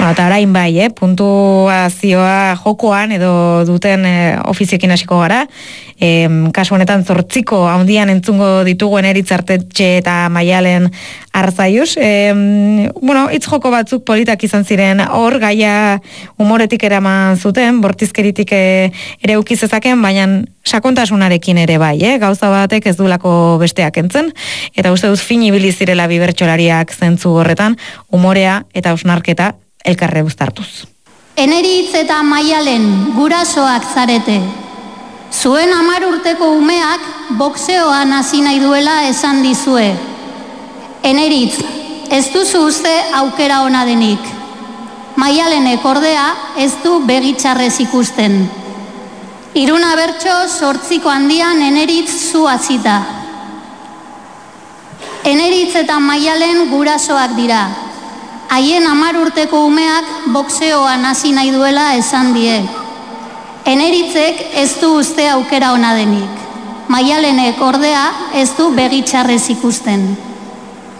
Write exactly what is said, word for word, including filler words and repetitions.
Eta orain bai, eh? puntuazioa jokoan edo duten eh, ofiziekin hasiko gara. E, kasu honetan zortziko handian entzungo ditugu Eneritz Artetxe eta Maialen Arzaius. E, bueno, hitz joko batzuk politak izan ziren hor, gaia humoretik eraman zuten, bortizkeritik e, ere uki zezaken, baina sakontasunarekin ere bai, eh? Gauza batek ez duelako besteak entzen, eta uste duz fin ibili zirela bibertsolariak zentzu horretan, humorea eta hausnarketa elkarre uztartuz. Eneritz eta Maialen gurasoak zarete. Zuen hamar urteko umeak boxeoan hasi nahi duela esan dizue. Eneritz, ez duzu uste aukera ona denik. Maialenek ordea ez du begitxarrez ikusten. Iruna bertso zortziko handian Eneritz zu hasita. Eneritz eta Maialen gurasoak dira. Haien hamar urteko umeak boxeoan hasi nahi duela esan die. Eneritzek ez du uste aukera ona denik. Maialenek ordea ez du begitxarrez ikusten.